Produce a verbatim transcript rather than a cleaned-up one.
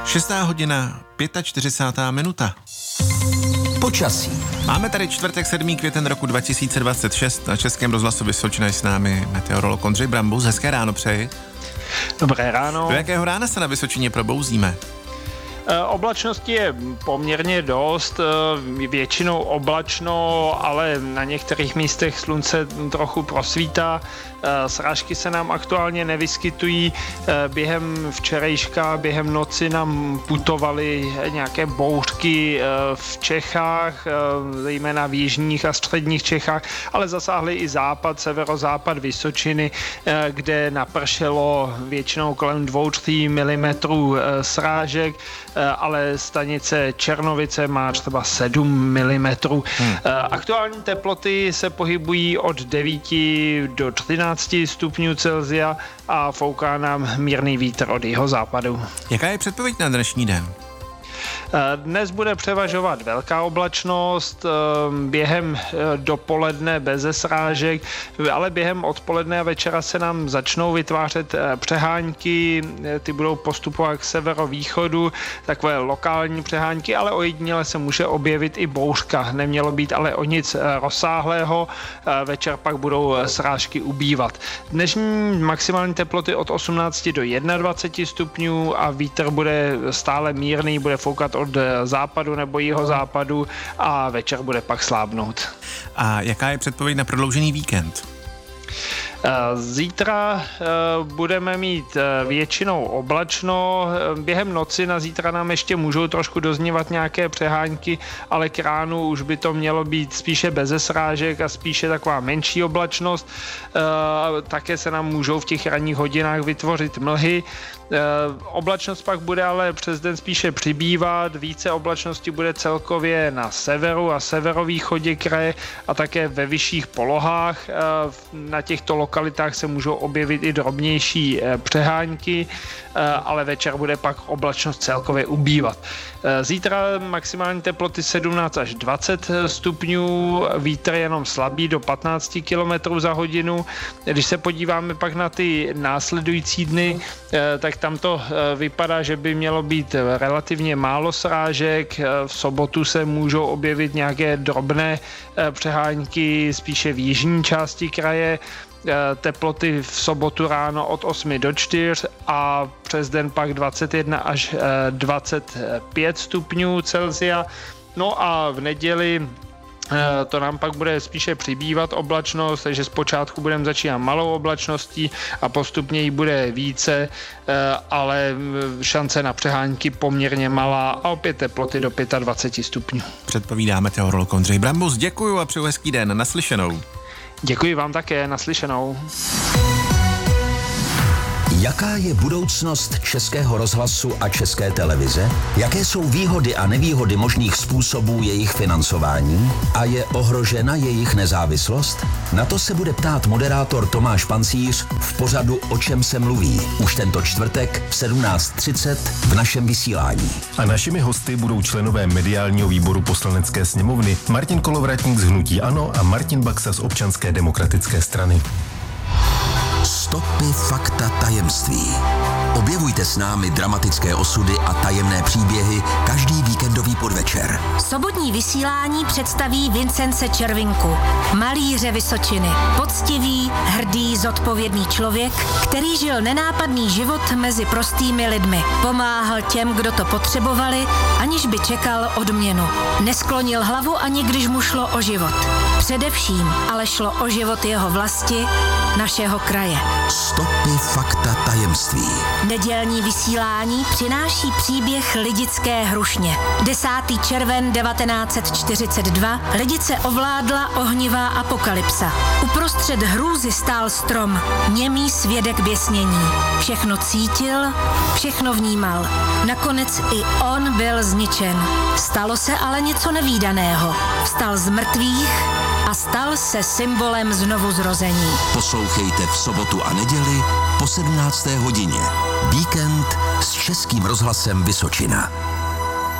Šestá hodina, čtyřicátá pátá minuta. Počasí. Máme tady čtvrtek sedmý květen roku dva tisíce dvacet šest. Na Českém rozhlasu Vysočina je s námi meteorolog Ondřej Brambus. Hezké ráno přeji. Dobré ráno. Do jakého rána se na Vysočině probouzíme? Oblačnosti je poměrně dost, většinou oblačno, ale na některých místech slunce trochu prosvítá. Srážky se nám aktuálně nevyskytují. Během včerejška, během noci nám putovaly nějaké bouřky v Čechách, zejména v jižních a středních Čechách, ale zasáhly i západ, severozápad Vysočiny, kde napršelo většinou kolem dvou až tří milimetrů srážek, ale stanice Černovice má třeba sedm milimetrů. Hmm. Aktuální teploty se pohybují od devíti do třinácti stupňů Celsia a fouká nám mírný vítr od jihozápadu. Jaká je předpověď na dnešní den? Dnes bude převažovat velká oblačnost, během dopoledne beze srážek, ale během odpoledne a večera se nám začnou vytvářet přehánky, ty budou postupovat k severovýchodu, takové lokální přehánky, ale ojediněle se může objevit i bouřka, nemělo být ale o nic rozsáhlého, večer pak budou srážky ubývat. Dnešní maximální teploty od osmnácti do dvaceti jednoho stupňů a vítr bude stále mírný, bude foukat od západu nebo jihozápadu a večer bude pak slábnout. A jaká je předpověď na prodloužený víkend? Zítra budeme mít většinou oblačno, během noci na zítra nám ještě můžou trošku doznívat nějaké přehánky, ale k ránu už by to mělo být spíše beze srážek a spíše taková menší oblačnost. Také se nám můžou v těch ranních hodinách vytvořit mlhy. Oblačnost pak bude ale přes den spíše přibývat, více oblačnosti bude celkově na severu a severovýchodě kraje a také ve vyšších polohách. Na těchto lokalitách se můžou objevit i drobnější přehánky, ale večer bude pak oblačnost celkově ubývat. Zítra maximální teploty sedmnáct až dvacet stupňů, vítr jenom slabý do patnácti kilometrů za hodinu. Když se podíváme pak na ty následující dny, tak tam to vypadá, že by mělo být relativně málo srážek. V sobotu se můžou objevit nějaké drobné přehánky spíše v jižní části kraje. Teploty v sobotu ráno od osmi do čtyř a přes den pak dvacet jedna až dvacet pět stupňů Celsia. No a v neděli to nám pak bude spíše přibývat oblačnost, takže zpočátku budeme začínat malou oblačností a postupně jí bude více, ale šance na přehánky poměrně malá a opět teploty do dvacet pět stupňů. Předpovídá meteorolog Ondřej Brambus. Děkuju a přeju hezký den. Naslyšenou. Děkuji vám také, naslyšenou. Jaká je budoucnost Českého rozhlasu a České televize? Jaké jsou výhody a nevýhody možných způsobů jejich financování? A je ohrožena jejich nezávislost? Na to se bude ptát moderátor Tomáš Pancíř v pořadu O čem se mluví. Už tento čtvrtek v sedmnáct třicet v našem vysílání. A našimi hosty budou členové mediálního výboru Poslanecké sněmovny Martin Kolovratník z hnutí ANO a Martin Baxa z Občanské demokratické strany. Stopy fakta tajemství. Objevujte s námi dramatické osudy a tajemné příběhy každý víkendový podvečer. Sobotní vysílání představí Vincence Červinku, malíře Vysočiny. Poctivý, hrdý, zodpovědný člověk, který žil nenápadný život mezi prostými lidmi. Pomáhal těm, kdo to potřebovali, aniž by čekal odměnu. Nesklonil hlavu ani když mu šlo o život. Především ale šlo o život jeho vlasti, našeho kraje. Stopy fakta tajemství. Nedělní vysílání přináší příběh Lidické Hrušně. desátý červen devatenáct set čtyřicet dva Lidice ovládla ohnivá apokalypsa. Uprostřed hrůzy stál strom, němý svědek běsnění. Všechno cítil, všechno vnímal. Nakonec i on byl zničen. Stalo se ale něco nevídaného. Vstal z mrtvých a stal se symbolem znovuzrození. Poslouchejte v sobotu a neděli po sedmnácté hodině. Víkend s Českým rozhlasem Vysočina.